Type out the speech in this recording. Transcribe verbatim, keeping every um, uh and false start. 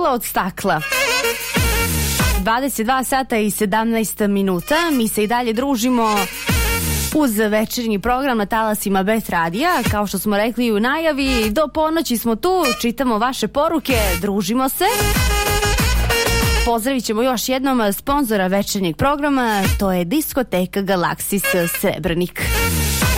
kula od stakla. dvadeset dva sata i sedamnaest minuta. Mi se i dalje družimo uz večernji program na talasima Bet radija. Kao što smo rekli u najavi, do ponoći smo tu, čitamo vaše poruke, družimo se. Pozdravit ćemo još jednom sponzora večernjeg programa, to je diskoteka Galaksis Srebrnik.